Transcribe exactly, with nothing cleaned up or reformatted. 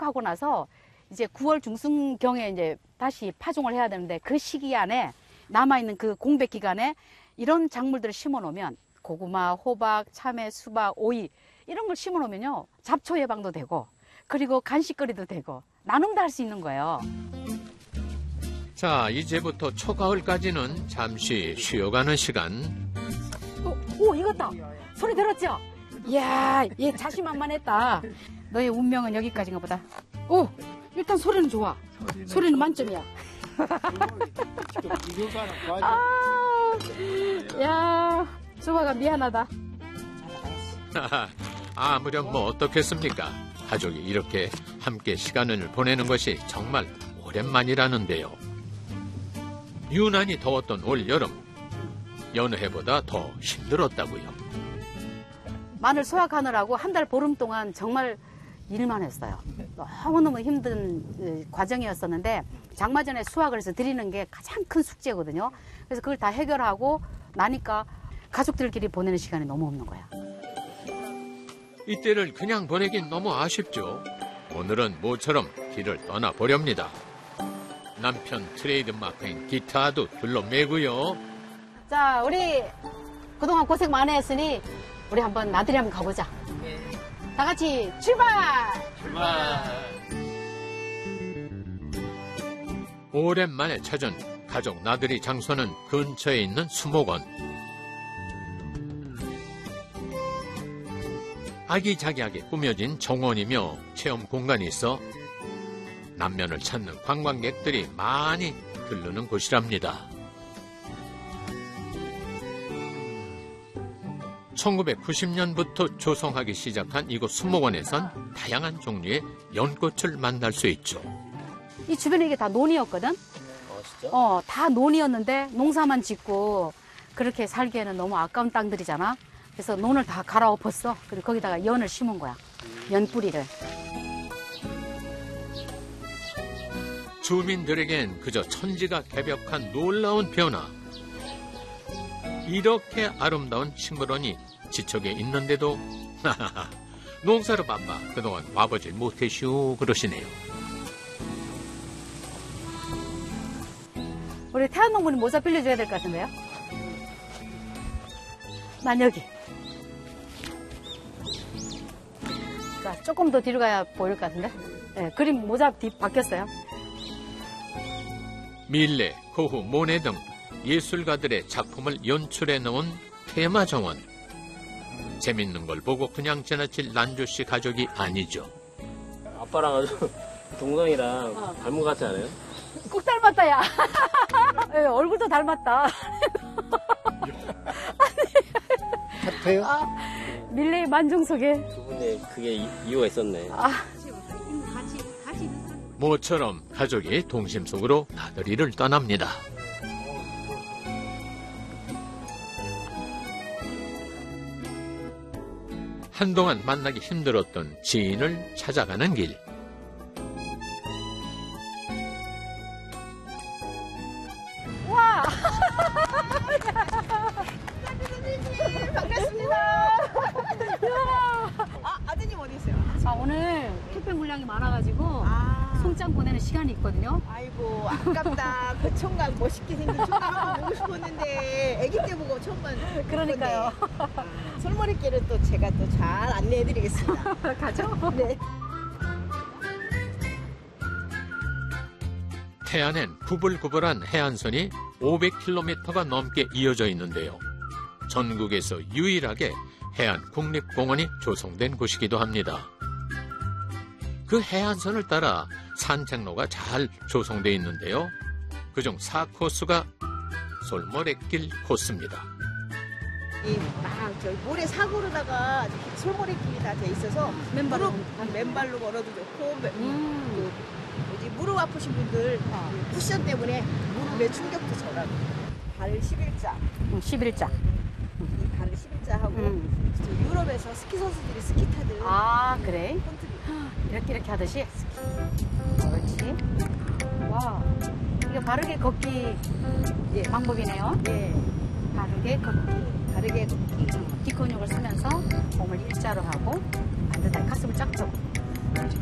수확하고 나서 이제 구월 중순경에 이제 다시 파종을 해야 되는데 그 시기 안에 남아있는 그 공백 기간에 이런 작물들을 심어 놓으면 고구마, 호박, 참외, 수박, 오이 이런 걸 심어 놓으면요. 잡초 예방도 되고 그리고 간식거리도 되고 나눔도 할 수 있는 거예요. 자, 이제부터 초가을까지는 잠시 쉬어가는 시간. 오, 오 이거다. 소리 들었죠? 이야, 얘 자신만만했다. 너의 운명은 여기까지인가 보다. 오, 일단 소리는 좋아. 소리는, 소리는 만점이야. 아, 야, 수박아 미안하다. 아무렴 뭐 어떻겠습니까? 가족이 이렇게 함께 시간을 보내는 것이 정말 오랜만이라는데요. 유난히 더웠던 올 여름, 여느 해보다 더 힘들었다고요. 마늘 수확하느라고 한 달 보름 동안 정말 일만 했어요. 너무너무 힘든 과정이었었는데 장마 전에 수확을 해서 드리는 게 가장 큰 숙제거든요. 그래서 그걸 다 해결하고 나니까 가족들끼리 보내는 시간이 너무 없는 거야. 이때를 그냥 보내긴 너무 아쉽죠. 오늘은 모처럼 길을 떠나보렵니다. 남편 트레이드 마크인 기타도 둘러매고요. 자, 우리 그동안 고생 많이 했으니 우리 한번 나들이 한번 가보자. 예. 다 같이 출발! 출발! 오랜만에 찾은 가족 나들이 장소는 근처에 있는 수목원. 아기자기하게 꾸며진 정원이며 체험 공간이 있어 남면을 찾는 관광객들이 많이 들르는 곳이랍니다. 천구백구십 년부터 조성하기 시작한 이곳 수목원에선 다양한 종류의 연꽃을 만날 수 있죠. 이 주변에 이게 다 논이었거든? 어, 진짜? 어, 다 논이었는데 농사만 짓고 그렇게 살기에는 너무 아까운 땅들이잖아. 그래서 논을 다 갈아엎었어. 그리고 거기다가 연을 심은 거야. 연 뿌리를. 주민들에겐 그저 천지가 개벽한 놀라운 변화. 이렇게 아름다운 식물원이 지척에 있는데도 농사로 바빠 그동안 와보질 못했슈 그러시네요. 우리 태안농부님 모자 빌려줘야 될 것 같은데요? 난 여기. 자, 조금 더 뒤로 가야 보일 것 같은데? 네, 그림 모자 뒤 바뀌었어요. 밀레, 고흐, 모네 등 예술가들의 작품을 연출해 놓은 테마 정원. 재밌는 걸 보고 그냥 지나칠 난조 씨 가족이 아니죠. 아빠랑 아주 동성이랑 어. 닮은 것 같지 않아요? 꼭 닮았다, 야. 네, 얼굴도 닮았다. 같아요? 아, 밀레의 만중속에. 두 분의 그게 이, 이유가 있었네. 아. 모처럼 가족이 동심 속으로 나들이를 떠납니다. 한동안 만나기 힘들었던 지인을 찾아가는 길. 와! 반갑습니다. 아, 아드님 어디 있어요? 아, 오늘 택배 물량이 많아가지고 아, 송장 보내는 시간이 있거든요. 아이고 아깝다. 그 총각 멋있게 생긴 총각 한번 보고 싶었는데 아기 때 보고 처음 봤는데. 그러니까요. 아, 솔머리길은 또 제가 또 잘 안내해드리겠습니다. 가죠? 네. 태안엔 구불구불한 해안선이 오백 킬로미터가 넘게 이어져 있는데요. 전국에서 유일하게 해안 국립공원이 조성된 곳이기도 합니다. 그 해안선을 따라 산책로가 잘 조성되어 있는데요. 그중 사 코스가 솔모래길 코스입니다. 이막 저기 모래 사고로다가 솔머리길이 다 돼 있어서 맨발로 무릎, 맨발로 걸어도 좋고 음. 그 뭐지 무릎 아프신 분들 어. 그 쿠션 때문에 무릎에 충격도 덜하고 발 십일 자 십일 자. 이 발을 십일 자 하고 음. 저 유럽에서 스키 선수들이 스키 타듯 아, 그래? 컨트리. 이렇게 이렇게 하듯이. 그렇지. 와, 이게 바르게 걷기 예. 방법이네요. 예. 바르게 걷기. 다르게 걷기. 뒷근육을 쓰면서 몸을 일자로 하고 반듯하게 가슴을 쫙 펴고.